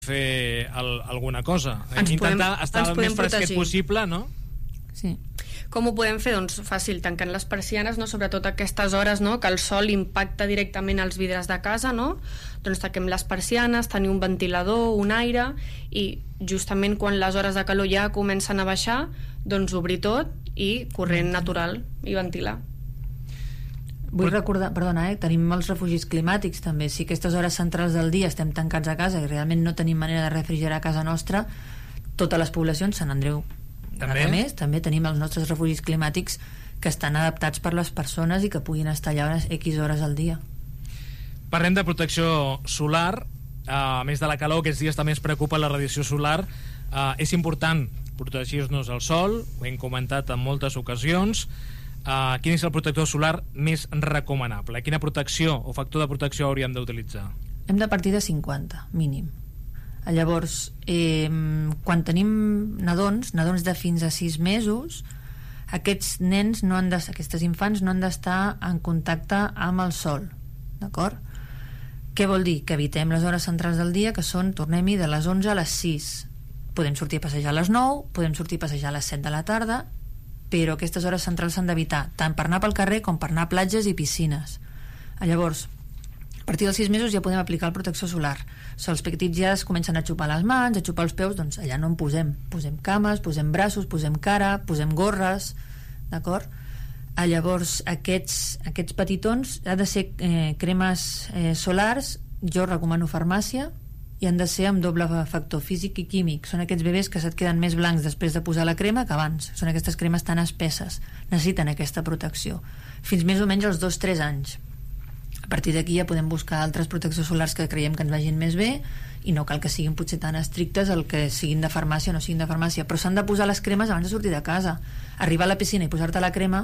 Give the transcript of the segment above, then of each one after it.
fer alguna cosa. Intentar estar el més fresquet possible, no? Sí. Com ho podem fer? Doncs fàcil, tancant les persianes, no? Sobretot a aquestes hores, no? Que el sol impacta directament als vidres de casa, no? Doncs tanquem les persianes, tenir un ventilador, un aire, i justament quan les hores de calor ja comencen a baixar, doncs obrir tot i corrent natural i ventilar. Vull recordar, perdona, tenim molts refugis climàtics també. Si aquestes hores centrals del dia estem tancats a casa i realment no tenim manera de refrigerar a casa nostra, totes les poblacions, Sant Andreu també tenim els nostres refugis climàtics que estan adaptats per les persones i que puguin estar allà X hores al dia. Parlem de protecció solar. A més de la calor, aquests dies també ens preocupa la radiació solar. És important protegir-nos al sol, ho hem comentat en moltes ocasions. Quin és el protector solar més recomanable? Quina protecció o factor de protecció hauríem d'utilitzar? Hem de partir de 50, mínim. Llavors, quan tenim nadons de fins a 6 mesos, aquests nens aquestes infants no han d'estar en contacte amb el sol, d'acord? Què vol dir? Que evitem les hores centrals del dia, que són, tornem-hi, de les 11 a les 6. Podem sortir a passejar a les 9, podem sortir a passejar a les 7 de la tarda, però aquestes hores centrals s'han d'evitar, tant per anar pel carrer com per anar a platges i piscines. Llavors, a partir dels 6 mesos ja podem aplicar el protecció solar. Els petits ja es comencen a xupar les mans, a xupar els peus, doncs allà no en posem. Posem cames, posem braços, posem cara, posem gorres, d'acord? Llavors, aquests petitons ha de ser cremes solars, jo recomano farmàcia, i han de ser amb doble factor físic i químic. Són aquests bebès que se't queden més blancs després de posar la crema que abans. Són aquestes cremes tan espesses. Necessiten aquesta protecció. Fins més o menys als 2-3 anys. A partir d'aquí ja podem buscar altres proteccions solars que creiem que ens vagin més bé, i no cal que siguin potser tan estrictes el que siguin de farmàcia o no siguin de farmàcia, però s'han de posar les cremes abans de sortir de casa. Arribar a la piscina i posar-te la crema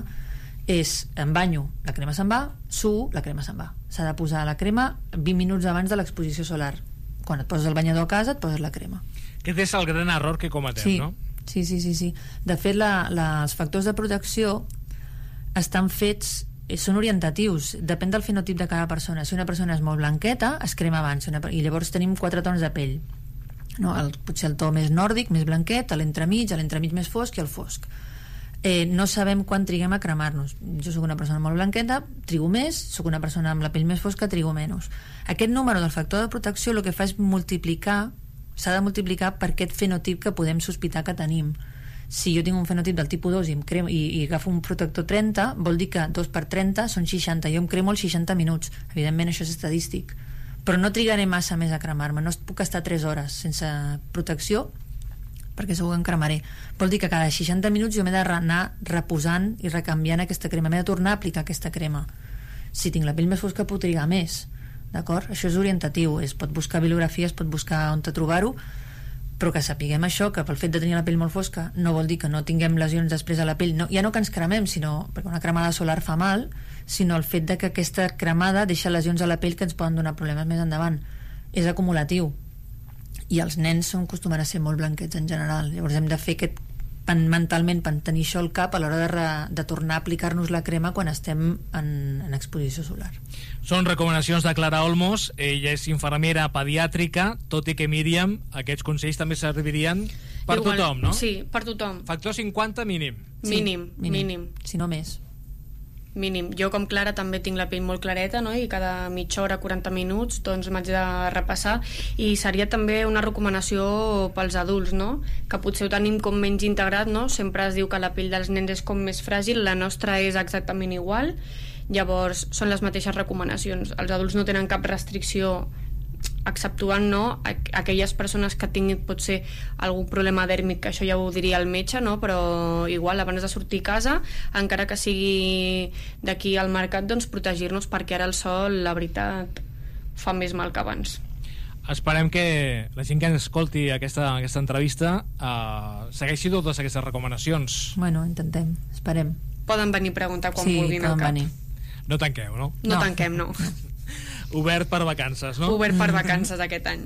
és, em banyo, la crema se'n va, suo, la crema se'n va. S'ha de posar la crema 20 minuts abans de l'exposició solar. Quan et poses el banyador a casa et poses la crema. Aquest és el gran error que cometem, no? Sí. De fet, els factors de protecció estan fets, són orientatius, depèn del fenotip de cada persona. Si una persona és molt blanqueta, es crema abans, i llavors tenim 4 tons de pell, no? Potser el to més nòrdic, més blanquet, l'entremig més fosc i el fosc. No sabem quan triguem a cremar-nos. Jo sóc una persona molt blanqueta, trigo més, sóc una persona amb la pell més fosca, trigo menys. Aquest número del factor de protecció el que fa és multiplicar, s'ha de multiplicar per aquest fenotip que podem sospitar que tenim. Si jo tinc un fenotip del tipus 2 i agafo un protector 30, vol dir que 2 per 30 són 60. Jo em cremo els 60 minuts. Evidentment això és estadístic. Però no trigaré massa més a cremar-me. No puc estar 3 hores sense protecció, perquè segur que em cremaré. Vol dir que cada 60 minuts jo m'he d'anar reposant i recanviant aquesta crema. M'he de tornar a aplicar aquesta crema. Si tinc la pell més fosca puc trigar més. D'acord? Això és orientatiu. Es pot buscar bibliografia, es pot buscar on trobar-ho, però que sapiguem això, que pel fet de tenir la pell molt fosca no vol dir que no tinguem lesions després a la pell, ja no que ens cremem, sinó perquè una cremada solar fa mal, sinó el fet de que aquesta cremada deixa lesions a la pell que ens poden donar problemes més endavant. És acumulatiu, i els nens acostumen a ser molt blanquets en general. Llavors hem de fer aquest mentalment per tenir això al cap a l'hora de tornar a aplicar-nos la crema quan estem en exposició solar. Són recomanacions de Clara Olmos. Ella és infermera pediàtrica, tot i que, Míriam, aquests consells també servirien per tothom, no? Sí, per tothom. Factor 50 mínim. Mínim. Si no més. Mínim. Jo, com Clara, també tinc la pell molt clareta, no? I cada mitja hora, 40 minuts, doncs m'haig de repassar. I seria també una recomanació pels adults, no? Que potser ho tenim com menys integrat, no? Sempre es diu que la pell dels nens és com més fràgil, la nostra és exactament igual. Llavors, són les mateixes recomanacions. Els adults no tenen cap restricció, exceptuant, no, aquelles persones que tinguin potser algun problema dèrmic, que això ja ho diria el metge, no? Però igual abans de sortir a casa, encara que sigui d'aquí al mercat, doncs protegir-nos, perquè ara el sol, la veritat, fa més mal que abans. Esperem que la gent que ens escolti aquesta entrevista segueixi totes aquestes recomanacions. Bueno, intentem, esperem. Poden venir a preguntar quan vulguin al cap. Venir. No tanqueu, no? No tanquem, no. Obert per vacances, no? Obert per vacances aquest any.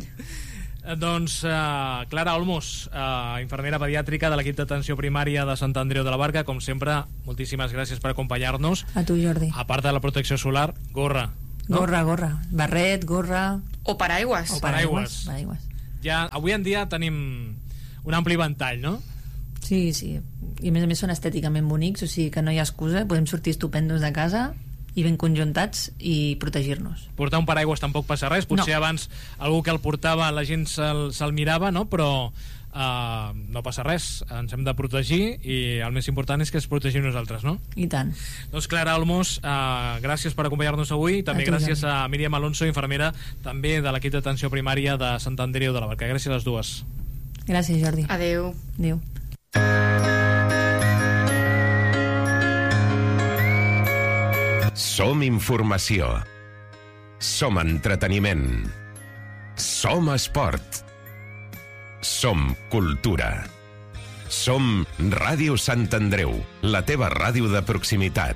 Doncs Clara Olmos, infermera pediàtrica de l'equip d'atenció primària de Sant Andreu de la Barca, com sempre, moltíssimes gràcies per acompanyar-nos. A tu, Jordi. A part de la protecció solar, gorra, no? Gorra, barret, gorra... O paraigües. Ja, avui en dia tenim un ampli ventall, no? Sí, sí. I a més són estèticament bonics, o sigui que no hi ha excusa, podem sortir estupendos de casa i ben conjuntats i protegir-nos. Portar un paraigües tampoc passa res, potser abans algú que el portava la gent se'l mirava, no? Però no passa res, ens hem de protegir i el més important és que es protegim nosaltres, no? I tant. Doncs Clara Olmos, gràcies per acompanyar-nos avui, també gràcies a Míriam Alonso, infermera també de l'equip d'atenció primària de Sant Andreu de la Barca. Gràcies a les dues. Gràcies, Jordi. Adeu. Adeu. Som informació. Som entreteniment. Som esport. Som cultura. Som Ràdio Sant Andreu, la teva ràdio de proximitat.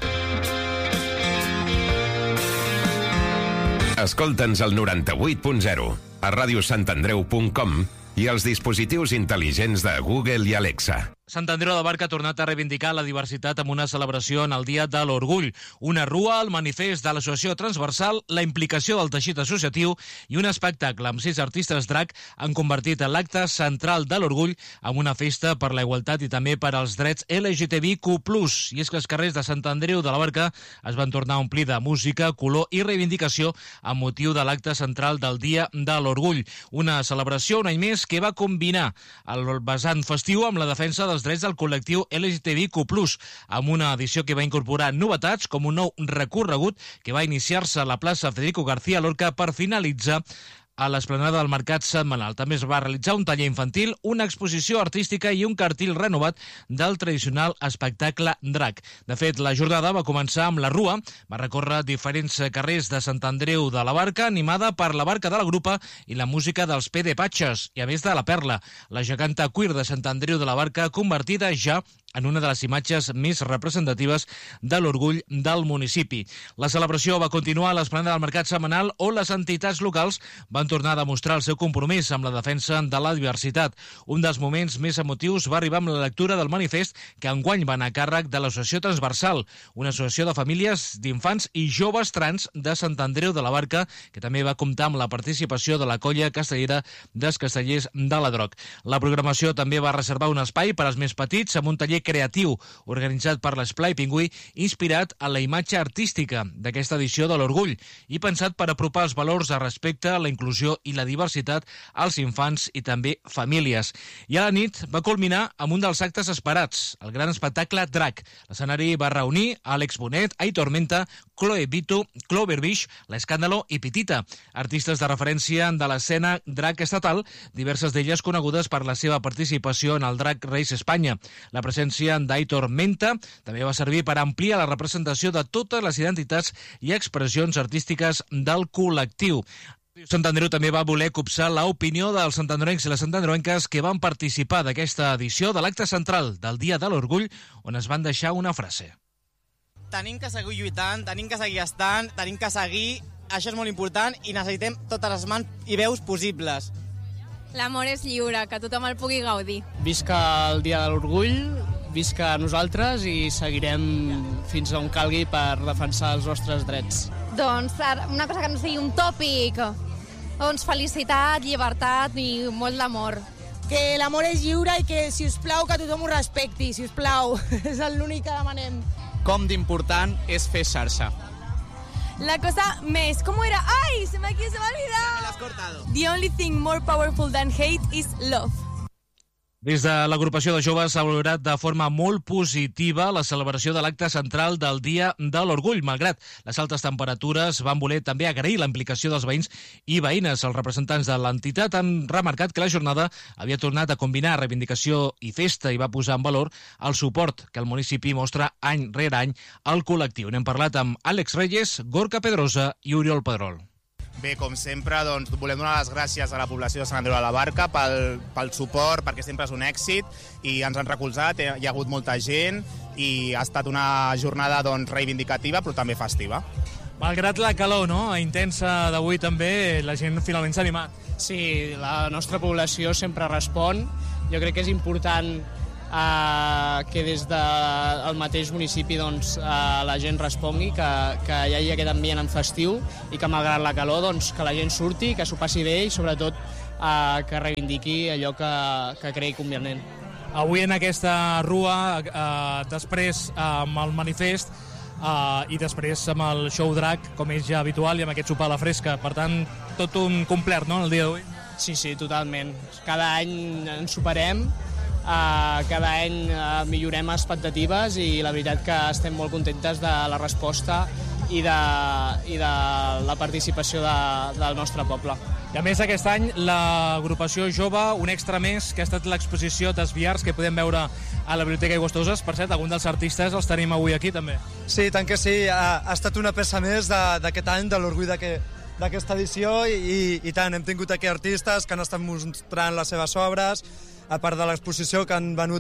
Escolta'ns al 98.0, a radiosantandreu.com i als dispositius intel·ligents de Google i Alexa. Sant Andreu de la Barca ha tornat a reivindicar la diversitat amb una celebració en el Dia de l'Orgull, una rua, el manifest de l'associació transversal, la implicació del teixit associatiu i un espectacle amb 6 artistes drac han convertit l'acte central de l'Orgull en una festa per la igualtat i també per als drets LGTBIQ+. I és que els carrers de Sant Andreu de la Barca es van tornar a omplir de música, color i reivindicació amb motiu de l'acte central del Dia de l'Orgull. Una celebració, un any més, que va combinar el vessant festiu amb la defensa dels drets del col·lectiu LGTBIQ+, amb una edició que va incorporar novetats com un nou recorregut que va iniciar-se a la plaça Federico García Lorca per finalitzar a l'esplanada del Mercat Setmanal. També es va realitzar un taller infantil, una exposició artística i un cartell renovat del tradicional espectacle drac. De fet, la jornada va començar amb la rua, va recórrer diferents carrers de Sant Andreu de la Barca, animada per la barca de la Grupa i la música dels PD Patxes, i a més de la Perla, la geganta queer de Sant Andreu de la Barca, convertida ja en una de les imatges més representatives de l'orgull del municipi. La celebració va continuar a l'esplanada del Mercat Setmanal, on les entitats locals van tornar a demostrar el seu compromís amb la defensa de la diversitat. Un dels moments més emotius va arribar amb la lectura del manifest que enguany va anar a càrrec de l'Associació Transversal, una associació de famílies d'infants i joves trans de Sant Andreu de la Barca, que també va comptar amb la participació de la colla castellera dels castellers de la Droc. La programació també va reservar un espai per als més petits amb un taller creatiu organitzat per l'Esplai Pingüí, inspirat en la imatge artística d'aquesta edició de l'Orgull i pensat per apropar els valors de respecte, la inclusió i la diversitat als infants i també famílies. I a la nit va culminar amb un dels actes esperats, el gran espectacle Drac. L'escenari va reunir Àlex Bonet, Aitor Menta, Chloe Vito, Clover Beach, l'Escàndalo i Pitita, artistes de referència de l'escena Drac estatal, diverses d'elles conegudes per la seva participació en el Drac Race Espanya. La presència d'Aitor Menta també va servir per ampliar la representació de totes les identitats i expressions artístiques del col·lectiu. Sant Andreu també va voler copsar l'opinió dels santandreuencs i les santandreuenques que van participar d'aquesta edició de l'acte central del Dia de l'Orgull, on es van deixar una frase. Tenim que seguir lluitant, tenim que seguir estant, tenim que seguir, això és molt important i necessitem totes les mans i veus possibles. L'amor és lliure, que tothom el pugui gaudir. Visca el Dia de l'Orgull, visca nosaltres i seguirem fins on calgui per defensar els nostres drets. Doncs una cosa que no sigui un tòpic, doncs felicitat, llibertat i molt d'amor. Que l'amor és lliure i que, si us plau, que tothom ho respecti, si us plau. És l'únic que demanem. Com d'important és fer xarxa. La cosa més... ¿Cómo era? ¡Ay! Se me ha olvidado. Me lo has cortado. The only thing more powerful than hate is love. Des de l'agrupació de joves s'ha valorat de forma molt positiva la celebració de l'acte central del Dia de l'Orgull. Malgrat les altes temperatures, van voler també agrair la implicació dels veïns i veïnes. Els representants de l'entitat han remarcat que la jornada havia tornat a combinar reivindicació i festa i va posar en valor el suport que el municipi mostra any rere any al col·lectiu. N'hem parlat amb Àlex Reyes, Gorka Pedrosa i Oriol Pedrol. Bé, com sempre, doncs, volem donar les gràcies a la població de Sant Andreu de la Barca pel suport, perquè sempre és un èxit i ens han recolzat, hi ha hagut molta gent i ha estat una jornada doncs, reivindicativa però també festiva. Malgrat la calor, no?, intensa d'avui també, la gent finalment s'ha animat. Sí, la nostra població sempre respon. Jo crec que és important que des del mateix municipi doncs, la gent respongui, que hi hagi aquest ambient en festiu i que malgrat la calor doncs, que la gent surti, que s'ho passi bé i sobretot que reivindiqui allò que cregui convenient. Avui en aquesta rua, després amb el manifest i després amb el show drag, com és ja habitual, i amb aquest sopar a la fresca. Per tant, tot un complet, no?, el dia d'avui. Sí, totalment. Cada any ens superem, cada any millorem expectatives i la veritat que estem molt contentes de la resposta i de la participació del nostre poble. I a més, aquest any, l'agrupació jove, un extra més, que ha estat l'exposició Desviars, que podem veure a la Biblioteca Aiguastoses. Per cert, algun dels artistes els tenim avui aquí, també. Sí, tant que sí. Ha estat una peça més d'aquest any, de l'orgull d'aquesta edició, i tant, hem tingut aquí artistes que han estat mostrant les seves obres, a part de l'exposició que han venut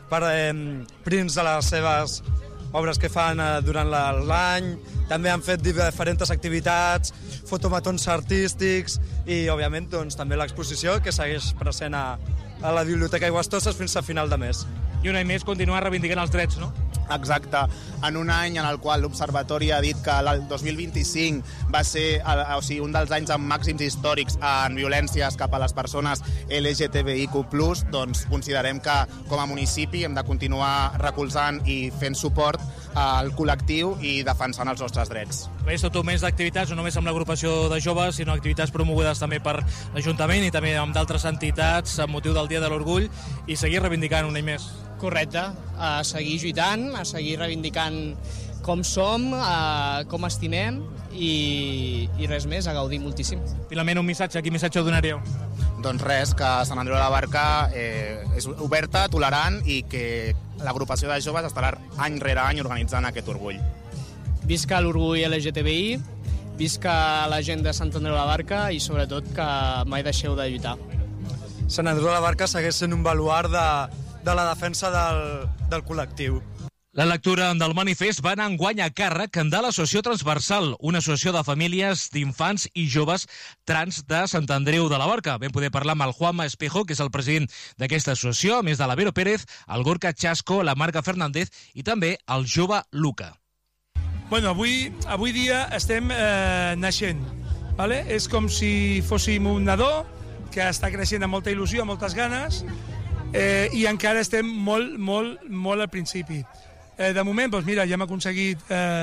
prints de les seves obres que fan durant l'any. També han fet diferents activitats, fotomatons artístics i, òbviament, també l'exposició que segueix present a la Biblioteca Aiguastoses fins a final de mes. I un any més continuar reivindicant els drets, no? Exacte. En un any en el qual l'Observatori ha dit que el 2025 va ser un dels anys amb màxims històrics en violències cap a les persones LGTBIQ+, doncs considerem que com a municipi hem de continuar recolzant i fent suport al col·lectiu i defensant els nostres drets. És tot un mes d'activitats, no només amb l'agrupació de joves, sinó activitats promogudes també per l'Ajuntament i també amb d'altres entitats amb motiu del Dia de l'Orgull, i seguir reivindicant un any més. Correcte, a seguir lluitant, a seguir reivindicant com som, com estimem i res més, a gaudir moltíssim. Finalment, un missatge. Quin missatge donaríeu? Doncs res, que Sant Andreu de la Barca és oberta, tolerant i que l'agrupació de joves estarà any rere any organitzant aquest orgull. Visca l'orgull LGTBI, visca la gent de Sant Andreu de la Barca i sobretot que mai deixeu de lluitar. Sant Andreu de la Barca segueix sent un baluard de la defensa del col·lectiu. La lectura del manifest va anar enguany a càrrec de l'Associació Transversal, una associació de famílies, d'infants i joves trans de Sant Andreu de la Barca. Vam poder parlar amb el Juanma Espejo, que és el president d'aquesta associació, a més de la Vero Pérez, el Gorka Chasco, la Marga Fernández i també el jove Luca. Bueno, avui dia estem naixent. ¿Vale? És com si fóssim un nadó que està creixent amb molta il·lusió, amb moltes ganes, i encara estem molt al principi. De moment, doncs mira, ja hem aconseguit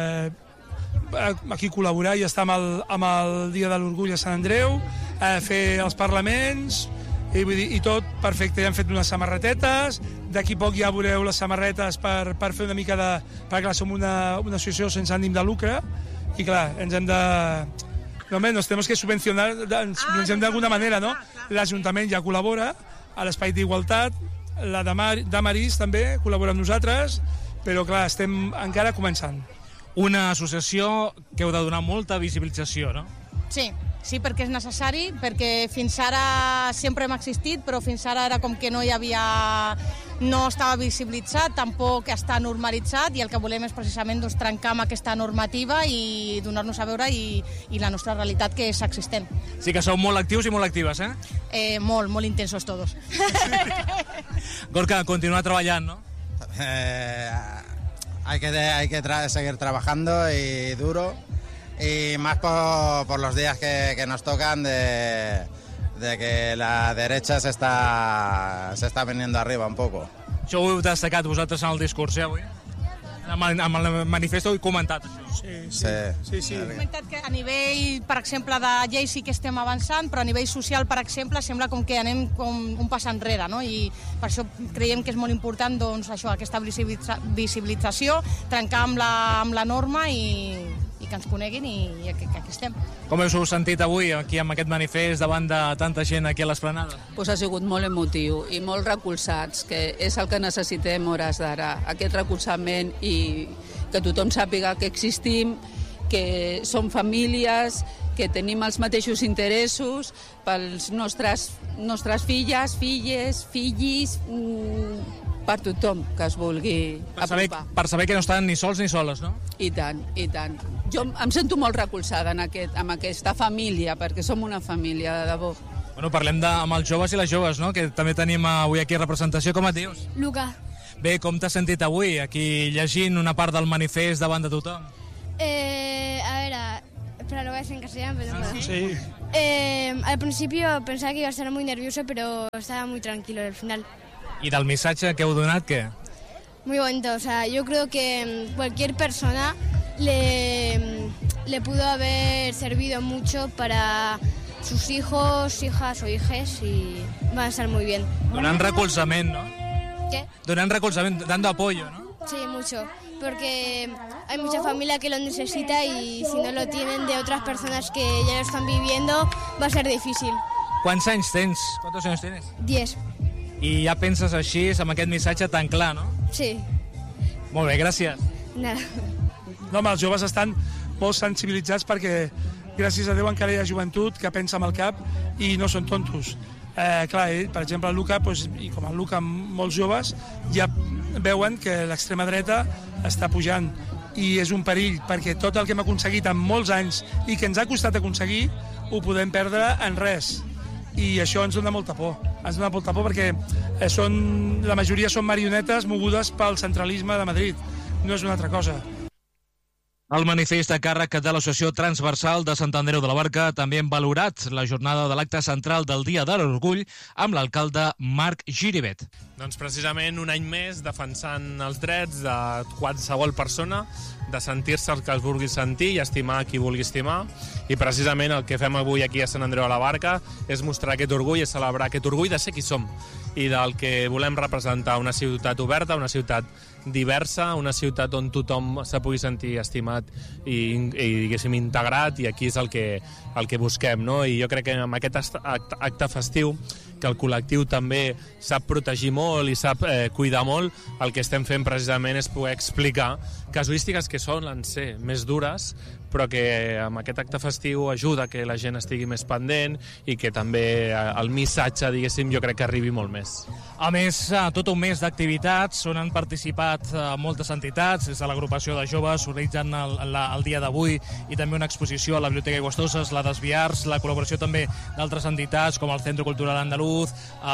aquí col·laborar i estar amb el Dia de l'Orgull a Sant Andreu, fer els parlaments, i tot perfecte. Ja hem fet unes samarretetes, d'aquí poc ja veureu les samarretes per fer una mica de... perquè clar, som una associació sense ànim de lucre, i clar, ens hem de... nos tenemos que subvencionar, ens hem d'alguna manera, no? L'Ajuntament ja col·labora, a l'Espai d'Igualtat, la Damaris també col·labora amb nosaltres, però clar, estem encara començant. Una associació que heu de donar molta visibilització, no? Sí, perquè és necessari, perquè fins ara sempre hem existit, però fins ara era com que no estava visibilitzat, tampoc està normalitzat, i el que volem és precisament trencar amb aquesta normativa i donar-nos a veure i la nostra realitat que és existent. Sí que sou molt actius i molt actives, Molt intensos todos. Gorka, continuar treballant, ¿no? Hay que seguir trabajando y duro, y más por los días que nos tocan de que la derecha se está viniendo arriba un poco. Això ho heu destacat vosaltres en el discurs, avui? Amb el manifest ho he comentat, això. Sí. He comentat que a nivell, per exemple, de llei sí que estem avançant, però a nivell social, per exemple, sembla com que anem com un pas enrere, no? I per això creiem que és molt important, doncs, això, aquesta visibilització, trencar amb la norma i que ens coneguin i aquí estem. Com us heu sentit avui aquí amb aquest manifest davant de tanta gent aquí a l'Esplanada? Ha sigut molt emotiu i molt recolzats, que és el que necessitem hores d'ara, aquest recolzament i que tothom sàpiga que existim, que som famílies, que tenim els mateixos interessos pels nostres filles, fills, per tothom que es vulgui apropar. Per saber que no estan ni sols ni soles, no? I tant. Jo em sento molt recolzada amb aquesta família, perquè som una família, de debò. Bueno, parlem amb els joves i les joves, no? Que també tenim avui aquí representació. Com et dius? Luca. Bé, com t'has sentit avui, aquí llegint una part del manifest davant de tothom? A veure, però lo voy a hacer en castellano, pero no. Sí. Al principio pensaba que iba a estar muy nervioso, pero estaba muy tranquilo al final. I del missatge que heu donat, què? Muy bonito, o sea, yo creo que cualquier persona le pudo haber servido mucho para sus hijos, hijas o hijes y van a estar muy bien. Donant recolzament, no? ¿Qué? Donant recolzament, dando apoyo, ¿no? Sí, mucho, porque hay mucha familia que lo necesita y si no lo tienen de otras personas que ya lo están viviendo, va a ser difícil. Quants anys tens? ¿Cuántos años tienes? 10. I ja penses així, amb aquest missatge tan clar, no? Sí. Molt bé, gràcies. Nada. No, home, els joves estan molt sensibilitzats perquè, gràcies a Déu, encara hi ha joventut que pensa amb el cap i no són tontos. Clar, per exemple, el Luca, i com el Luca, molts joves, ja veuen que l'extrema dreta està pujant i és un perill, perquè tot el que hem aconseguit en molts anys i que ens ha costat aconseguir, ho podem perdre en res. I això ens dona molta por. Ens dona molta por perquè la majoria són marionetes mogudes pel centralisme de Madrid. No és una altra cosa. El manifest a càrrec de l'Associació Transversal de Sant Andreu de la Barca també han valorat la jornada de l'acte central del Dia de l'Orgull amb l'alcalde Marc Giribet. Doncs precisament un any més defensant els drets de qualsevol persona, de sentir-se el que es vulgui sentir i estimar qui vulgui estimar. I precisament el que fem avui aquí a Sant Andreu de la Barca és mostrar aquest orgull i celebrar aquest orgull de ser qui som i del que volem representar, una ciutat oberta, una ciutat diversa, una ciutat on tothom se pugui sentir estimat i diguéssim, integrat, i aquí és el que busquem, no? I jo crec que amb aquest acte festiu, que el col·lectiu també sap protegir molt i sap cuidar molt, el que estem fent precisament és poder explicar casuístiques que solen ser més dures, però que amb aquest acte festiu ajuda que la gent estigui més pendent i que també el missatge, diguéssim, jo crec que arribi molt més. A més, tot un mes d'activitats on han participat moltes entitats, des de l'agrupació de joves organitzant el dia d'avui i també una exposició a la Biblioteca Aigüestoses, la d'Esbiars, la col·laboració també d'altres entitats com el Centre Cultural Andaluz,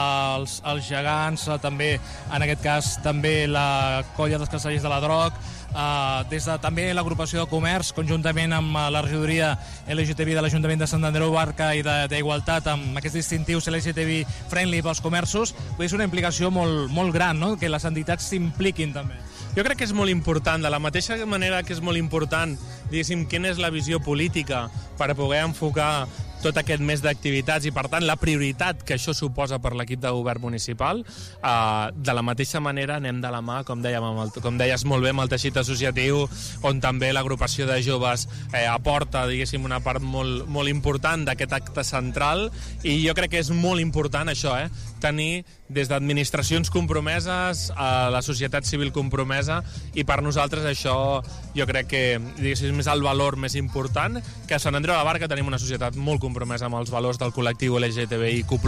els Gegants, també en aquest cas també la Colla dels Castellers de la Droc, des de també l'agrupació de comerç, conjuntament amb la regidoria LGTBI de l'Ajuntament de Sant Andreu Barca i d'Igualtat, amb aquests distintius LGTBI friendly pels comerços, és una implicació molt gran, no? Que les entitats s'impliquin també. Jo crec que és molt important, de la mateixa manera que és molt important, diguéssim, quina és la visió política per poder enfocar tot aquest mes d'activitats i, per tant, la prioritat que això suposa per l'equip de govern municipal. De la mateixa manera anem de la mà, com deies molt bé, amb el teixit associatiu, on també l'agrupació de joves aporta, diguéssim, una part molt important d'aquest acte central, i jo crec que és molt important això, tenir des d'administracions compromeses a la societat civil compromesa, i per nosaltres això jo crec que, diguéssim, és el valor més important, que a Sant Andreu de la Barca tenim una societat molt compromesa amb els valors del col·lectiu LGTBIQ+,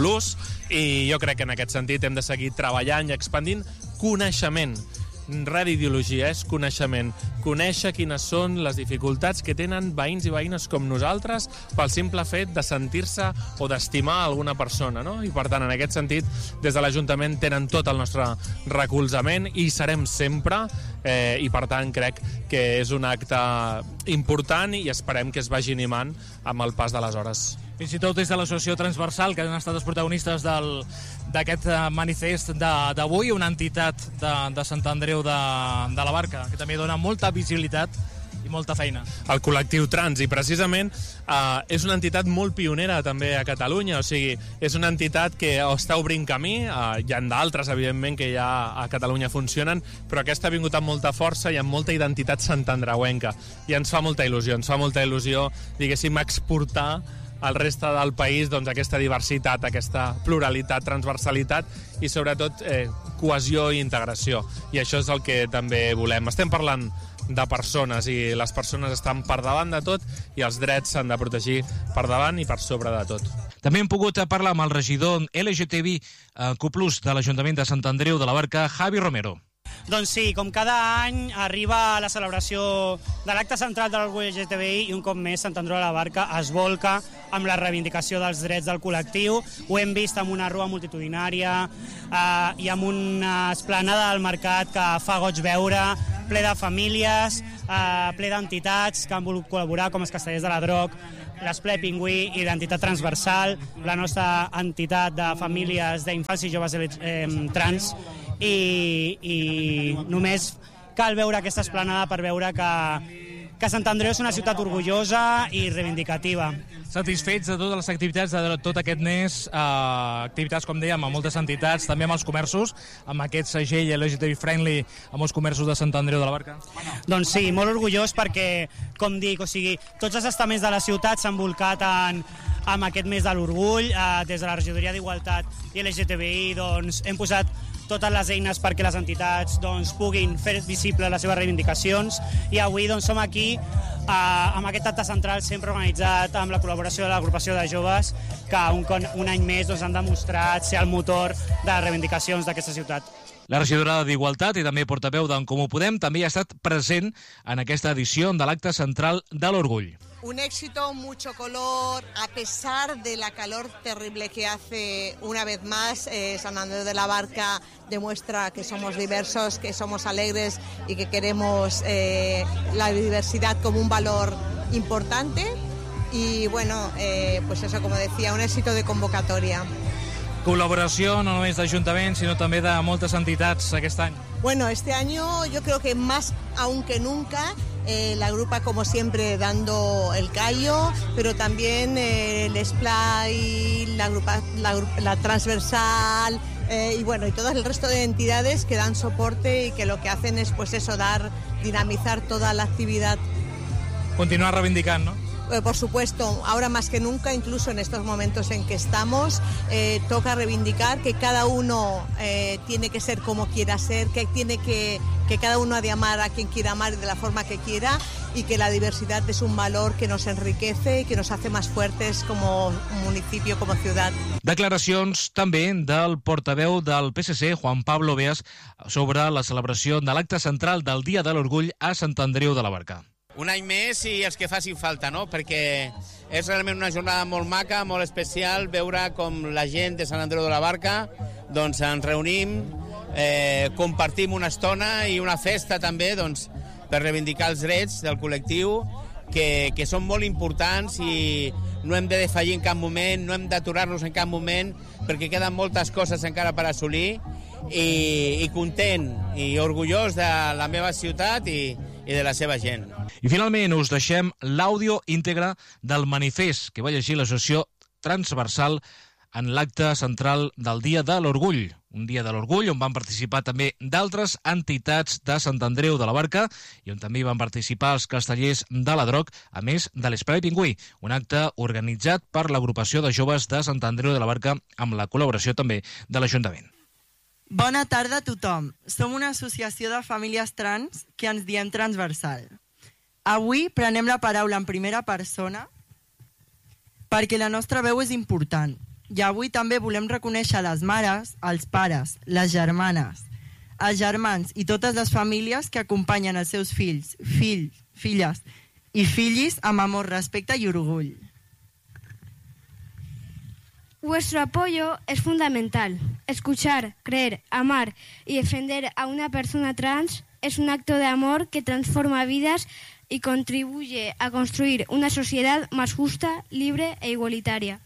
i jo crec que en aquest sentit hem de seguir treballant i expandint coneixement. Res d'ideologia, és coneixement. Conèixer quines són les dificultats que tenen veïns i veïnes com nosaltres pel simple fet de sentir-se o d'estimar alguna persona, no? I per tant, en aquest sentit, des de l'Ajuntament tenen tot el nostre recolzament i hi serem sempre, i per tant crec que és un acte important i esperem que es vagi animant amb el pas de les hores. Fins i tot des de l'Associació Transversal, que han estat els protagonistes d'aquest manifest d'avui, una entitat de Sant Andreu de la Barca, que també dona molta visibilitat i molta feina. El col·lectiu trans, i precisament és una entitat molt pionera també a Catalunya, o sigui, és una entitat que està obrint camí, hi ha d'altres, evidentment, que ja a Catalunya funcionen, però aquesta ha vingut amb molta força i amb molta identitat santandreuenca, i ens fa molta il·lusió, diguéssim, exportar al reste del país doncs, aquesta diversitat, aquesta pluralitat, transversalitat i sobretot cohesió i integració. I això és el que també volem. Estem parlant de persones i les persones estan per davant de tot i els drets s'han de protegir per davant i per sobre de tot. També hem pogut parlar amb el regidor LGTBIQ+ de l'Ajuntament de Sant Andreu de la Barca, Javi Romero. Doncs sí, com cada any arriba la celebració de l'acte central de l'orgull LGTBI i un cop més Sant Andreu de la Barca es volca amb la reivindicació dels drets del col·lectiu. Ho hem vist amb una rua multitudinària i amb una esplanada del mercat que fa goig veure ple de famílies, ple d'entitats que han volgut col·laborar, com els Castellers de la Droc, l'Esplai Pingüí i l'entitat Transversal, la nostra entitat de famílies d'infants i joves trans, i només cal veure aquesta esplanada per veure que Sant Andreu és una ciutat orgullosa i reivindicativa. Satisfets de totes les activitats de tot aquest mes, activitats, com dèiem, amb moltes entitats, també amb els comerços, amb aquest segell LGTBI friendly amb els comerços de Sant Andreu de la Barca? Doncs sí, molt orgullós perquè, com dic, tots els estaments de la ciutat s'han volcat amb aquest mes de l'orgull. Des de la regidoria d'Igualtat i LGTBI hem posat totes les eines perquè les entitats puguin fer visible les seves reivindicacions, i avui som aquí amb aquest acte central sempre organitzat amb la col·laboració de l'agrupació de joves que un any més han demostrat ser el motor de les reivindicacions d'aquesta ciutat. La regidora d'Igualtat i també portaveu d'En Comú Podem també ha estat present en aquesta edició de l'acte central de l'Orgull. Un éxito, mucho color, a pesar de la calor terrible que hace una vez más. San Andreu de la Barca demuestra que somos diversos, que somos alegres y que queremos la diversidad como un valor importante. Y bueno, pues eso, como decía, un éxito de convocatoria. Col·laboració no només d'ajuntaments, sinó també de moltes entitats aquest any. Bueno, este año yo creo que más aún que nunca, la agrupa como siempre dando el callo, pero también el Esplai, la Transversal y bueno, y todo el resto de entidades que dan soporte y que lo que hacen es pues eso, dinamizar toda la actividad. Continuar reivindicant, ¿no? Por supuesto, ahora más que nunca, incluso en estos momentos en que estamos, toca reivindicar que cada uno tiene que ser como quiera ser, que cada uno ha de amar a quien quiera amar y de la forma que quiera, y que la diversidad es un valor que nos enriquece y que nos hace más fuertes como municipio, como ciudad. Declaracions també del portaveu del PSC, Juan Pablo Beas, sobre la celebració de l'acte central del Dia de l'Orgull a Sant Andreu de la Barca. Un any més i els que facin falta, no? Perquè és realment una jornada molt maca, molt especial, veure com la gent de Sant Andreu de la Barca ens reunim, compartim una estona i una festa també per reivindicar els drets del col·lectiu, que són molt importants i no hem de defallir en cap moment, no hem d'aturar-nos en cap moment, perquè queden moltes coses encara per assolir, i content i orgullós de la meva ciutat i de la seva gent. I finalment us deixem l'àudio íntegre del manifest que va llegir l'associació Transversal en l'acte central del Dia de l'Orgull. Un Dia de l'Orgull on van participar també d'altres entitats de Sant Andreu de la Barca i on també van participar els Castellers de la Droc, a més de l'Esplai Pingüí, un acte organitzat per l'agrupació de joves de Sant Andreu de la Barca amb la col·laboració també de l'Ajuntament. Bona tarda a tothom. Som una associació de famílies trans que ens diem Transversal. Avui prenem la paraula en primera persona perquè la nostra veu és important. I avui també volem reconèixer les mares, els pares, les germanes, els germans i totes les famílies que acompanyen els seus fills, filles i fillis amb amor, respecte i orgull. Vuestro apoyo es fundamental. Escuchar, creer, amar y defender a una persona trans es un acto de amor que transforma vidas y contribuye a construir una sociedad más justa, libre e igualitaria.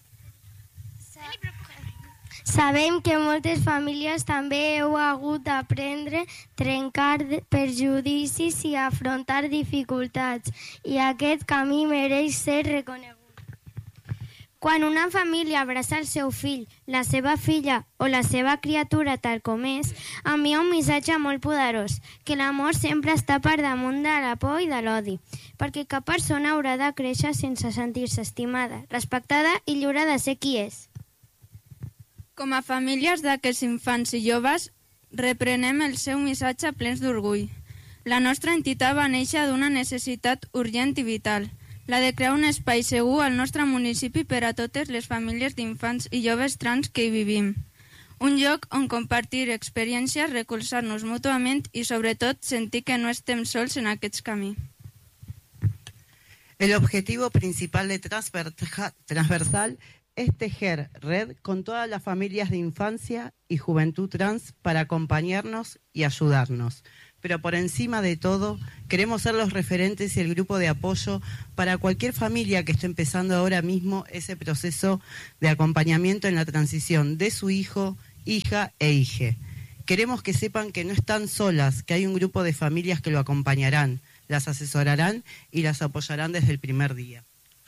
Sabem que moltes famílies també heu hagut d'aprendre, trencar prejudicis i afrontar dificultats, i aquest camí mereix ser reconegut. Quan una família abraça el seu fill, la seva filla o la seva criatura tal com és, envia un missatge molt poderós, que l'amor sempre està per damunt de la por i de l'odi, perquè cap persona haurà de créixer sense sentir-se estimada, respectada i lliure de ser qui és. Com a famílies d'aquests infants i joves, reprenem el seu missatge plens d'orgull. La nostra entitat va néixer d'una necessitat urgent i vital, la de crear un espai segur al nostre municipi per a totes les famílies d'infants i joves trans que hi vivim. Un lloc on compartir experiències, recolzar-nos mútuament i, sobretot, sentir que no estem sols en aquest camí. El objetivo principal de Transversal es tejer red con todas las familias de infancia y juventud trans para acompañarnos y ayudarnos. Pero por encima de todo, queremos ser los referentes y el grupo de apoyo para cualquier familia que esté empezando ahora mismo ese proceso de acompañamiento en la transición de su hijo, hija e hije. Queremos que sepan que no están solas, que hay un grupo de familias que lo acompañarán, las asesorarán y las apoyarán desde el primer día.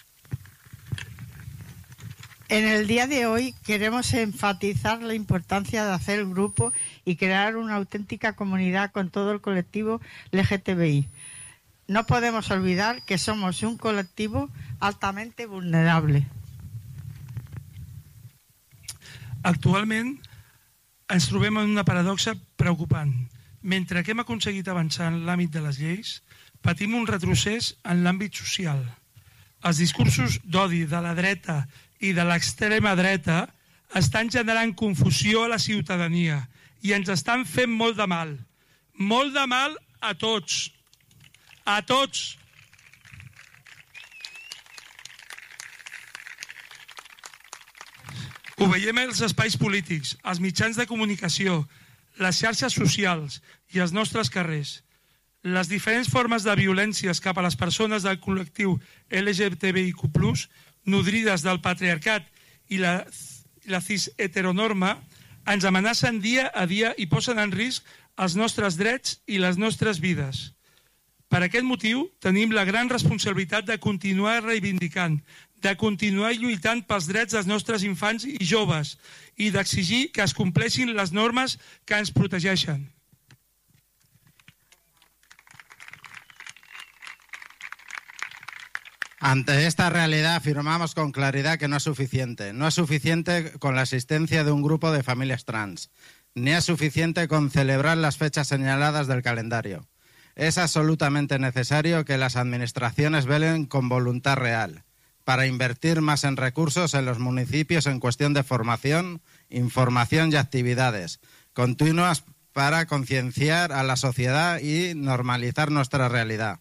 En el día de hoy queremos enfatizar la importancia de hacer el grupo y crear una auténtica comunidad con todo el colectivo LGTBI. No podemos olvidar que somos un colectivo altamente vulnerable. Actualment ens trobem en una paradoxa preocupant. Mentre que hem aconseguit avançar en l'àmbit de les lleis, patim un retrocés en l'àmbit social. Els discursos d'odi de la dreta i de l'extrema dreta estan generant confusió a la ciutadania i ens estan fent molt de mal. Molt de mal a tots. A tots. Ho veiem als espais polítics, als mitjans de comunicació, les xarxes socials i els nostres carrers. Les diferents formes de violències cap a les persones del col·lectiu LGTBIQ+, nodrides del patriarcat i la cis-heteronorma, ens amenacen dia a dia i posen en risc els nostres drets i les nostres vides. Per aquest motiu, tenim la gran responsabilitat de continuar reivindicant, de continuar lluitant pels drets dels nostres infants i joves i d'exigir que es compleixin les normes que ens protegeixen. Ante esta realidad afirmamos con claridad que no es suficiente. No es suficiente con la existencia de un grupo de familias trans, ni es suficiente con celebrar las fechas señaladas del calendario. Es absolutamente necesario que las administraciones velen con voluntad real para invertir más en recursos en los municipios en cuestión de formación, información y actividades continuas para concienciar a la sociedad y normalizar nuestra realidad.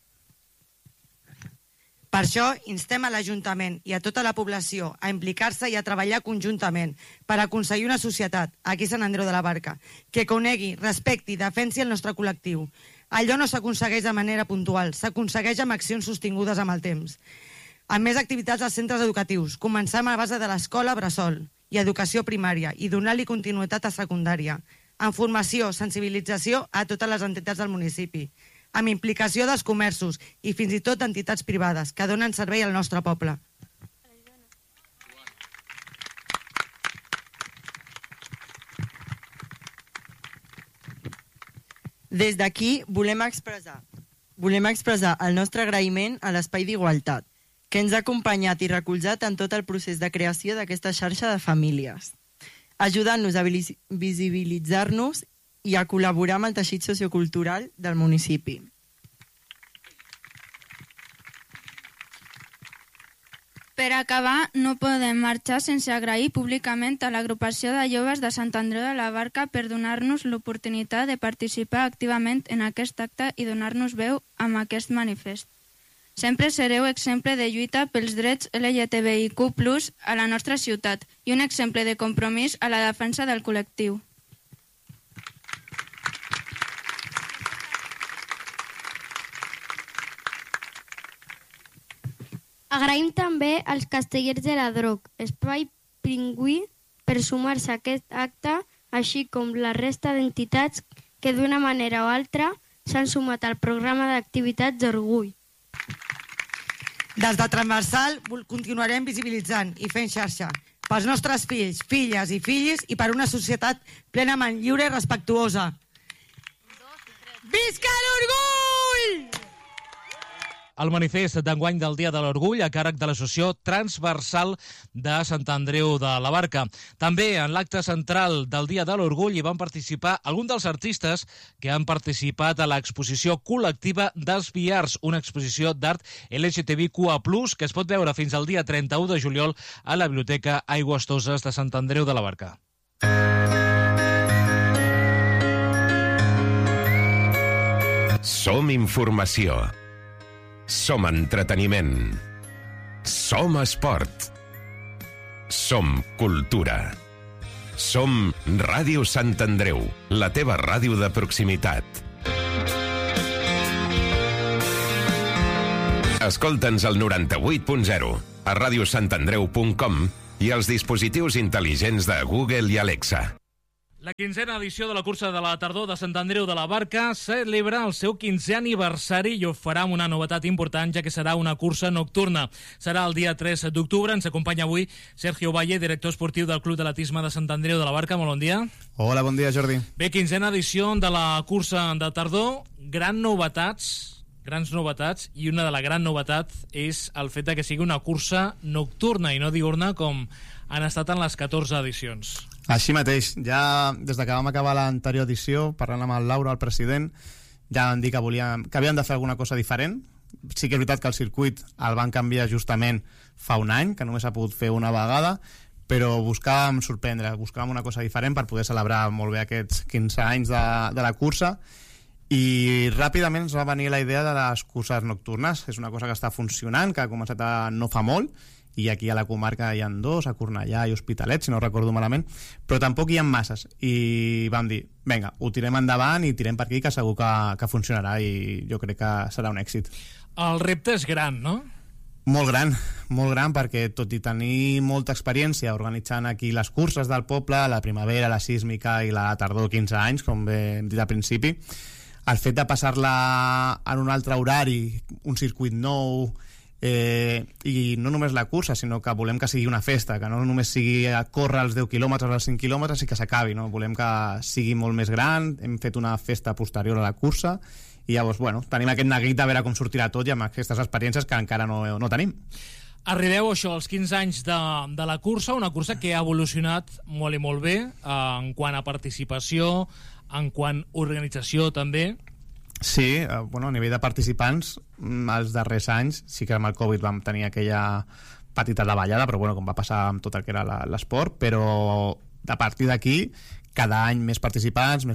Per això, instem a l'Ajuntament i a tota la població a implicar-se i a treballar conjuntament per aconseguir una societat, aquí a Sant Andreu de la Barca, que conegui, respecti i defensi el nostre col·lectiu. Allò no s'aconsegueix de manera puntual, s'aconsegueix amb accions sostingudes amb el temps. Amb més activitats als centres educatius, començant a base de l'escola bressol i educació primària i donar-li continuïtat a secundària, amb formació, sensibilització a totes les entitats del municipi, amb implicació dels comerços i fins i tot d'entitats privades que donen servei al nostre poble. Des d'aquí volem expressar el nostre agraïment a l'Espai d'Igualtat, que ens ha acompanyat i recolzat en tot el procés de creació d'aquesta xarxa de famílies, ajudant-nos a visibilitzar-nos i a col·laborar amb el teixit sociocultural del municipi. Per acabar, no podem marxar sense agrair públicament a l'agrupació de joves de Sant Andreu de la Barca per donar-nos l'oportunitat de participar activament en aquest acte i donar-nos veu amb aquest manifest. Sempre sereu exemple de lluita pels drets LGTBIQ+ a la nostra ciutat i un exemple de compromís a la defensa del col·lectiu. Agraïm també als Castellers de la Droc, Espai Pingüí, per sumar-se a aquest acte, així com la resta d'entitats que d'una manera o altra s'han sumat al programa d'activitats d'Orgull. Des de Transversal continuarem visibilitzant i fent xarxa pels nostres fills, filles i fills i per una societat plenament lliure i respectuosa. Visca l'Orgull! El manifest d'enguany del Dia de l'Orgull a càrrec de l'Associació Transversal de Sant Andreu de la Barca. També en l'acte central del Dia de l'Orgull hi van participar alguns dels artistes que han participat a l'exposició col·lectiva dels Viars, una exposició d'art LGTBIQA+, que es pot veure fins al dia 31 de juliol a la Biblioteca Aigües Toses de Sant Andreu de la Barca. Som informació. Som entreteniment. Som esport. Som cultura. Som Ràdio Sant Andreu, la teva ràdio de proximitat. Escolta'ns al 98.0, a radiosantandreu.com i als dispositius intel·ligents de Google i Alexa. La 15a edició de la cursa de la tardor de Sant Andreu de la Barca celebra el seu 15è aniversari i ho farà amb una novetat important, ja que serà una cursa nocturna. Serà el dia 3 d'octubre. Ens acompanya avui Sergio Valle, director esportiu del Club d'Atletisme de Sant Andreu de la Barca. Molt bon dia. Hola, bon dia, Jordi. Bé, 15a edició de la cursa de tardor. Grans novetats, i una de la gran novetat és el fet que sigui una cursa nocturna i no diurna com han estat en les 14 edicions. Així mateix, ja des que vam acabar l'anterior edició, parlant amb el Laura, el president, ja vam dir que havíem de fer alguna cosa diferent. Sí que és veritat que el circuit el van canviar justament fa un any, que només s'ha pogut fer una vegada, però buscàvem sorprendre, buscàvem una cosa diferent per poder celebrar molt bé aquests 15 anys de la cursa, i ràpidament ens va venir la idea de les curses nocturnes. És una cosa que està funcionant, que ha començat no fa molt, i aquí a la comarca hi ha 2, a Cornellà i Hospitalet, si no recordo malament, però tampoc hi ha masses, i vam dir, vinga, ho tirem endavant i tirem per aquí, que segur que funcionarà, i jo crec que serà un èxit. El repte és gran, no? Molt gran, perquè tot i tenir molta experiència organitzant aquí les curses del poble, la primavera, la sísmica i la tardor, 15 anys, com bé hem dit al principi, el fet de passar-la en un altre horari, un circuit nou, i no només la cursa, sinó que volem que sigui una festa, que no només sigui a córrer els 10 quilòmetres, els 5 quilòmetres i que s'acabi, no? Volem que sigui molt més gran. Hem fet una festa posterior a la cursa i llavors, tenim aquest neguit de veure com sortirà tot i amb aquestes experiències que encara no tenim. Arribeu als 15 anys de la cursa, una cursa que ha evolucionat molt i molt bé en quant a participació, en quant a organització també. Sí, a nivell de participants, els darrers anys sí que amb el Covid vam tenir aquella petita davallada, però com va passar amb tot el que era l'esport, però a partir d'aquí cada any més participants,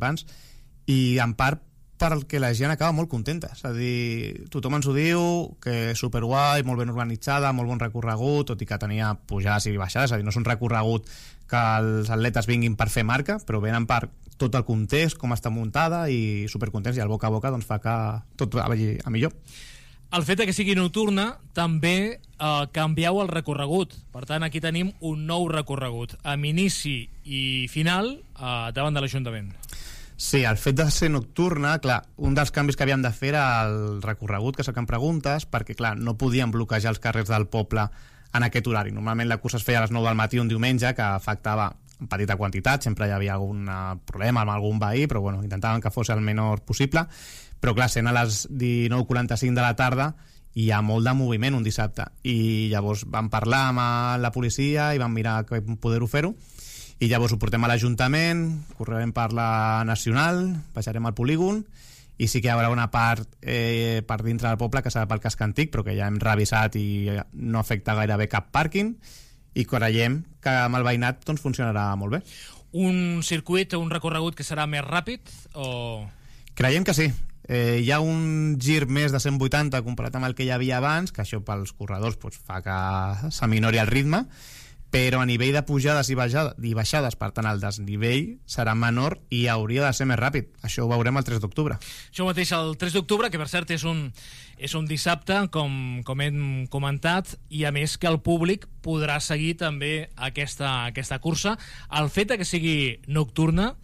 i en part perquè la gent acaba molt contenta. És a dir, tothom ens ho diu, que és superguai, molt ben organitzada, molt bon recorregut, tot i que tenia pujades i baixades. És a dir, no és un recorregut que els atletes vinguin per fer marca, però venen per tot el context, com està muntada, i supercontents, i el boca a boca fa que tot vagi a millor. El fet que sigui nocturna també canvieu el recorregut. Per tant, aquí tenim un nou recorregut amb inici i final davant de l'Ajuntament. Sí, el fet de ser nocturna, clar, un dels canvis que havíem de fer era el recorregut, que és el que em preguntes, perquè, clar, no podíem bloquejar els carrers del poble en aquest horari. Normalment la cursa es feia a les 9 del matí un diumenge, que afectava en petita quantitat, sempre hi havia algun problema amb algun veí, però intentàvem que fos el menor possible. Però clar, sent a les 19:45 de la tarda hi ha molt de moviment un dissabte, i llavors vam parlar amb la policia i vam mirar com poder-ho fer-ho, i llavors ho portem a l'Ajuntament, correrem per la Nacional, baixarem al polígon, i sí que hi haurà una part per dintre del poble que serà pel casc antic, però que ja hem revisat i no afecta gairebé cap pàrquing, i creiem que amb el veïnat funcionarà molt bé. Un circuit, un recorregut que serà més ràpid? O... Creiem que sí. Hi ha un gir més de 180 comparat amb el que hi havia abans, que això pels corredors fa que s'aminori el ritme, però a nivell de pujades i baixades, per tant el desnivell serà menor i hauria de ser més ràpid. Això ho veurem el 3 d'octubre. Això mateix, el 3 d'octubre, que per cert és un dissabte, com hem comentat, i a més que el públic podrà seguir també aquesta cursa. El fet que sigui nocturna,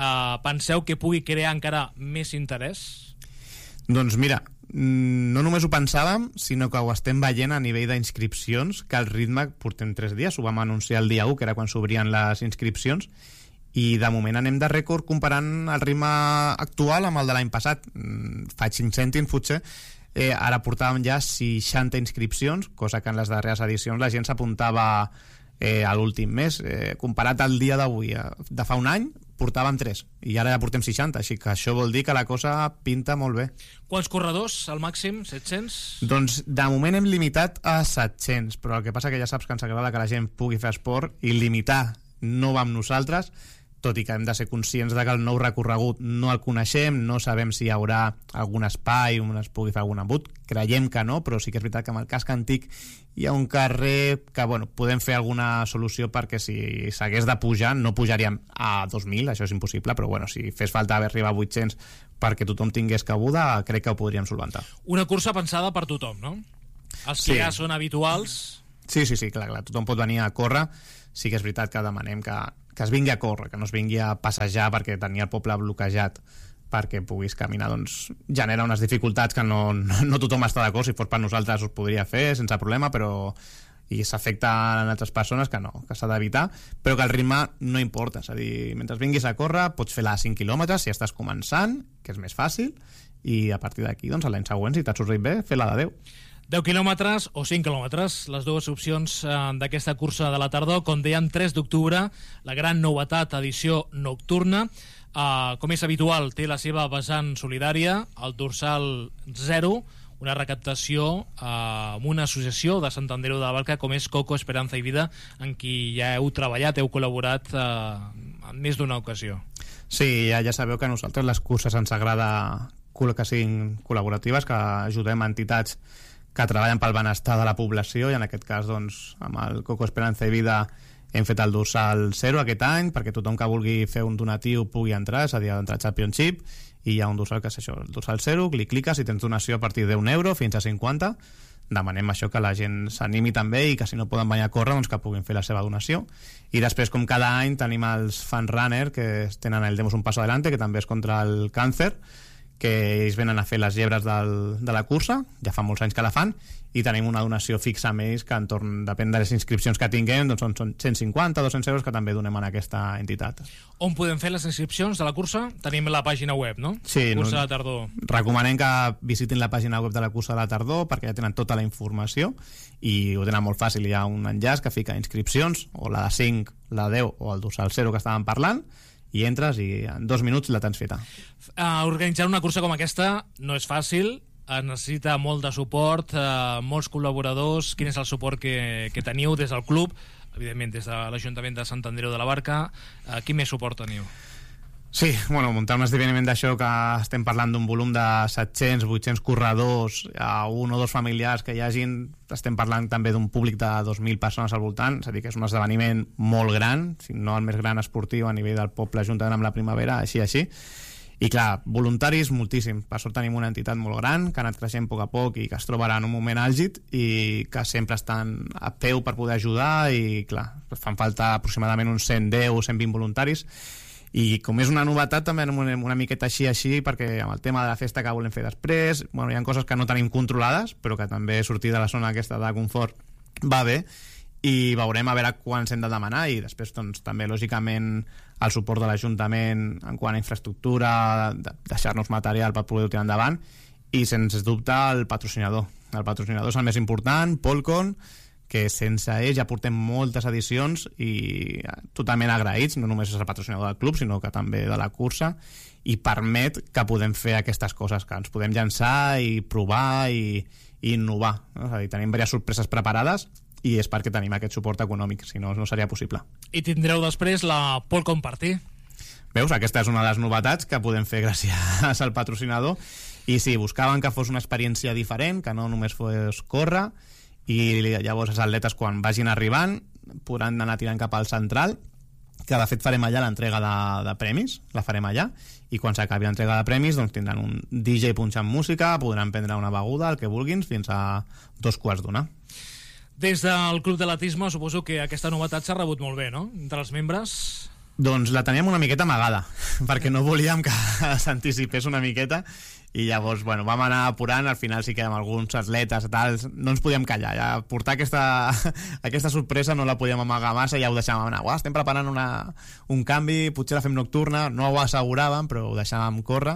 penseu que pugui crear encara més interès? Doncs mira, no només ho pensàvem, sinó que ho estem veient a nivell d'inscripcions, que el ritme portem 3 dies, ho vam anunciar el dia 1, que era quan s'obrien les inscripcions, i de moment anem de rècord comparant el ritme actual amb el de l'any passat. Faig 5 cèntims, potser. Ara portàvem ja 60 inscripcions, cosa que en les darreres edicions la gent s'apuntava a l'últim mes. Comparat al dia d'avui, de fa un any, portàvem 3, i ara ja portem 60, així que això vol dir que la cosa pinta molt bé. Quants corredors, al màxim? 700? Doncs de moment hem limitat a 700, però el que passa que ja saps que ens agrada que la gent pugui fer esport, i limitar no va amb nosaltres, tot i que hem de ser conscients de que el nou recorregut no el coneixem, no sabem si hi haurà algun espai on es pugui fer algun embut, creiem que no, però sí que és veritat que amb el casc antic hi ha un carrer que, bueno, podem fer alguna solució perquè si s'hagués de pujar, no pujaríem a 2.000, això és impossible, però bueno, si fes falta arribar a 800 perquè tothom tingués cabuda, crec que ho podríem solventar. Una cursa pensada per tothom, no? Els que ja són habituals... Sí, clar, tothom pot venir a córrer. Sí que és veritat que demanem que es vingui a córrer, que no es vingui a passejar perquè tenir el poble bloquejat perquè puguis caminar, doncs genera unes dificultats que no tothom està d'acord. Si fos per nosaltres us podria fer sense problema, però i s'afecta a altres persones que no, que s'ha d'evitar, però que el ritme no importa, és a dir, mentre vinguis a córrer pots fer-la a 5 quilòmetres si estàs començant, que és més fàcil, i a partir d'aquí, doncs, l'any següent, si t'ha sortit bé, fer-la de 10. 10 quilòmetres o 5 quilòmetres, les dues opcions d'aquesta cursa de la tardor. Com dèiem, 3 d'octubre, la gran novetat, edició nocturna. Com és habitual, té la seva vessant solidària, el dorsal 0, una recaptació amb una associació de Sant Andreu de la Barca com és Coco, Esperanza i Vida, en qui ja heu treballat, heu col·laborat en més d'una ocasió. Sí, ja sabeu que a nosaltres les curses ens agrada que siguin col·laboratives, que ajudem a entitats que treballen pel benestar de la població, i en aquest cas, doncs, amb el Coco, Esperanza i Vida hem fet el dorsal 0 aquest any perquè tothom que vulgui fer un donatiu pugui entrar, és a dir, entrar al Championship, i hi ha un dorsal que és això, el dorsal 0, cliques i tens donació a partir de €1 fins a 50. Demanem això, que la gent s'animi també, i que si no poden venir a córrer, doncs que puguin fer la seva donació. I després, com cada any, tenim els fan runner, que tenen el Demos un paso adelante, que també és contra el càncer, que ells venen a fer les llebres de la cursa, ja fa molts anys que la fan, i tenim una donació fixa amb ells que depèn de les inscripcions que tinguem, doncs són 150 o 200 euros que també donem a aquesta entitat. On podem fer les inscripcions de la cursa? Tenim la pàgina web, no? Sí. Cursa de la tardor. Recomanem que visitin la pàgina web de la cursa de la tardor perquè ja tenen tota la informació i ho tenen molt fàcil. Hi ha un enllaç que fica inscripcions, o la de 5, la de 10 o el dorsal 0 que estàvem parlant, i entres i en 2 minuts la tens feta. Organitzar una cursa com aquesta no és fàcil, es necessita molt de suport, molts col·laboradors. Quin és el suport que teniu des del club, evidentment des de l'Ajuntament de Sant Andreu de la Barca? Quin més suport teniu? Sí, bueno, muntar un esdeveniment d'això, que estem parlant d'un volum de 700, 800 corredors, un o dos familiars que hi hagin, estem parlant també d'un públic de 2.000 persones al voltant, és a dir, que és un esdeveniment molt gran, si no el més gran esportiu a nivell del poble, juntament amb la primavera, així. I clar, voluntaris moltíssim. Per sort tenim una entitat molt gran que ha anat creixent a poc i que es trobarà en un moment àlgid i que sempre estan a peu per poder ajudar, i clar, fan falta aproximadament uns 110 o 120 voluntaris. I com és una novetat també una miqueta així, perquè amb el tema de la festa que volem fer després, bueno, hi ha coses que no tenim controlades, però que també sortir de la zona aquesta de confort va bé, i veurem a veure quants hem de demanar, i després doncs, també lògicament el suport de l'Ajuntament en quant a infraestructura, deixar-nos material per poder-ho tirar endavant, i sense dubte el patrocinador és el més important, Polcon, que sense ells ja portem moltes edicions i totalment agraïts, no només és el patrocinador del club sinó que també de la cursa, i permet que podem fer aquestes coses, que ens podem llançar i provar i innovar, no? És a dir, tenim diverses sorpreses preparades i és perquè tenim aquest suport econòmic, si no, no seria possible. I tindreu després la Polcon Party. Veus, aquesta és una de les novetats que podem fer gràcies al patrocinador, i sí, buscaven que fos una experiència diferent, que no només fos córrer, i llavors els atletes quan vagin arribant podran anar tirant cap al central, que de fet farem allà l'entrega de premis, la farem allà, i quan s'acabi l'entrega de premis doncs tindran un DJ punxant música, podran prendre una beguda, el que vulguin, fins a 2:15. Des del Club de l'Atletisme suposo que aquesta novetat s'ha rebut molt bé, no?, entre els membres. Doncs la teníem una miqueta amagada, perquè no volíem que s'anticipés una miqueta, i llavors, bueno, vam anar apurant. Al final sí que amb alguns atletes tals no ens podíem callar, ja portar aquesta sorpresa no la podíem amagar massa, ja ho deixàvem anar. Estem preparant un canvi, potser la fem nocturna, no ho asseguràvem, però ho deixàvem córrer,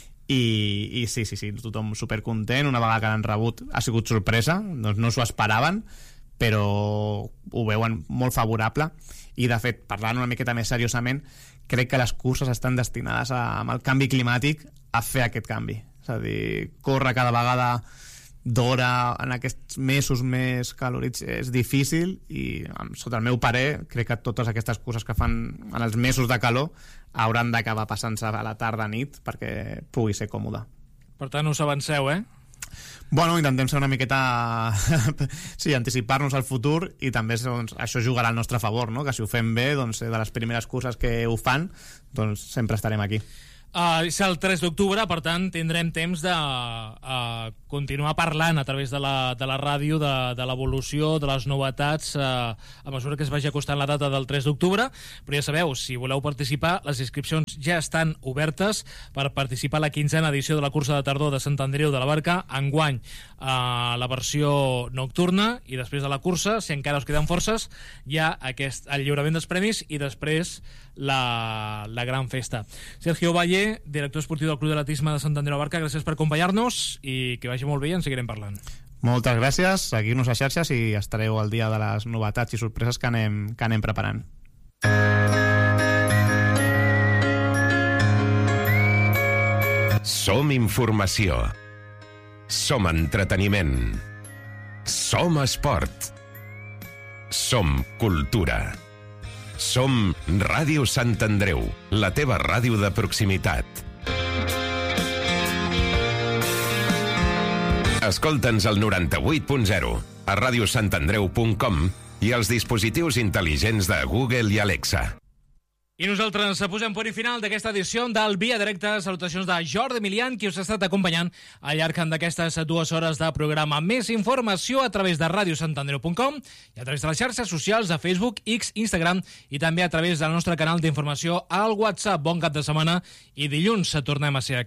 i sí, tothom supercontent. Una vegada que l'han rebut ha sigut sorpresa, doncs no s'ho esperaven, però ho veuen molt favorable. I de fet, parlant una miqueta més seriosament, crec que les curses estan destinades amb el canvi climàtic a fer aquest canvi, és a dir, córrer cada vegada d'hora en aquests mesos més calòrics és difícil, i sota el meu parer crec que totes aquestes coses que fan en els mesos de calor hauran d'acabar passant-se a la tarda-nit perquè pugui ser còmode. Per tant, us avanceu, Bueno, intentem ser una miqueta sí, anticipar-nos al futur, i també doncs, això jugarà al nostre favor, no? Que si ho fem bé, doncs, de les primeres curses que ho fan, doncs sempre estarem aquí. És el 3 d'octubre, per tant tindrem temps de continuar parlant a través de la ràdio de l'evolució, de les novetats a mesura que es vagi acostant la data del 3 d'octubre, però ja sabeu, si voleu participar, les inscripcions ja estan obertes per participar a la 15a edició de la cursa de tardor de Sant Andreu de la Barca, enguany la versió nocturna, i després de la cursa, si encara us queden forces, hi ha el lliurament dels premis i després la gran festa. Sergio Valle, director esportiu del Club d'Atletisme de Sant Andreu de la Barca, gràcies per acompanyar-nos i que vagi molt bé, i en seguirem parlant. Moltes gràcies, seguir-nos a xarxes i estareu al dia de les novetats i sorpreses que anem preparant. Som informació. Som entreteniment. Som esport. Som cultura. Som Ràdio Sant Andreu, la teva ràdio de proximitat. Escolta'ns al 98.0, a radiosantandreu.com i als dispositius intel·ligents de Google i Alexa. I nosaltres posem punt i final d'aquesta edició del Via Directa. Salutacions de Jordi Milian, qui us ha estat acompanyant al llarg d'aquestes 2 hores de programa. Més informació a través de radiosantandreu.com i a través de les xarxes socials de Facebook, X, Instagram i també a través del nostre canal d'informació al WhatsApp. Bon cap de setmana i dilluns tornem a ser aquí.